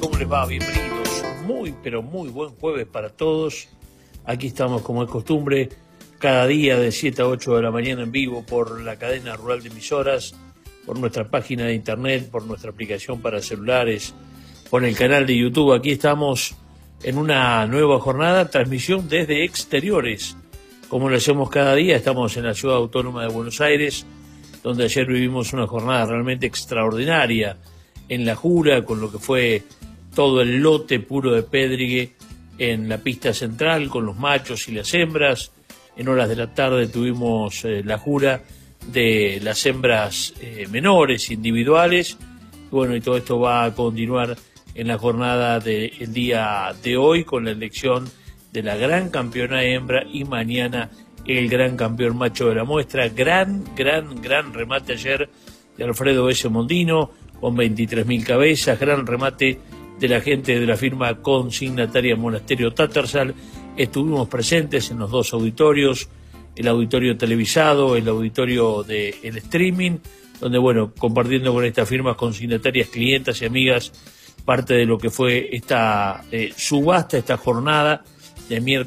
¿Cómo les va? Bienvenidos. Muy, pero muy buen jueves para todos. Aquí estamos, como es costumbre, cada día de 7 a 8 de la mañana en vivo por la cadena rural de emisoras, por nuestra página de internet, por nuestra aplicación para celulares, por el canal de YouTube. Aquí estamos en una nueva jornada, transmisión desde exteriores. Como lo hacemos cada día, estamos en la Ciudad Autónoma de Buenos Aires, donde ayer vivimos una jornada realmente extraordinaria en La Jura, con lo que fue todo el lote puro de Pedrigue en la pista central, con los machos y las hembras. En horas de la tarde tuvimos la jura de las hembras menores, individuales. Bueno, y todo esto va a continuar en la jornada del día de hoy con la elección de la gran campeona hembra y mañana el gran campeón macho de la muestra. Gran remate ayer de Alfredo S. Mondino con 23.000 cabezas, gran remate de la gente de la firma consignataria Monasterio Tattersall. Estuvimos presentes en los dos auditorios, el auditorio televisado, el auditorio del streaming, donde, bueno, compartiendo con estas firmas consignatarias, clientas y amigas, parte de lo que fue esta subasta, esta jornada de miércoles